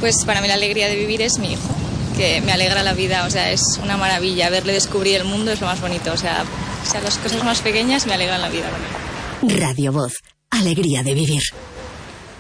Pues para mí la alegría de vivir es mi hijo, que me alegra la vida, o sea, es una maravilla. Verle descubrir el mundo es lo más bonito, o sea, las cosas más pequeñas me alegran la vida. Radio Voz, alegría de vivir.